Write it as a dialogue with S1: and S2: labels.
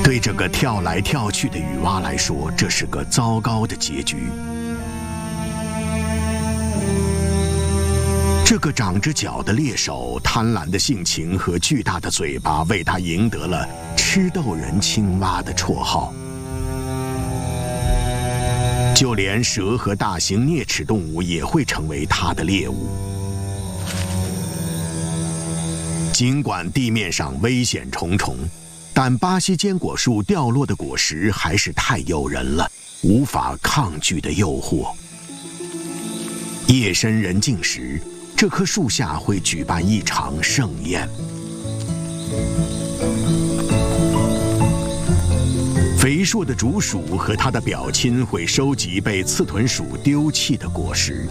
S1: 对这个跳来跳去的雨蛙来说，这是个糟糕的结局。这个长着角的猎手，贪婪的性情和巨大的嘴巴，为他赢得了“吃豆人青蛙”的绰号。就连蛇和大型啮齿动物也会成为他的猎物。尽管地面上危险重重，但巴西坚果树掉落的果实还是太诱人了，无法抗拒的诱惑。夜深人静时，这棵树下会举办一场盛宴。肥硕的竹鼠和它的表亲会收集被刺豚鼠丢弃的果实。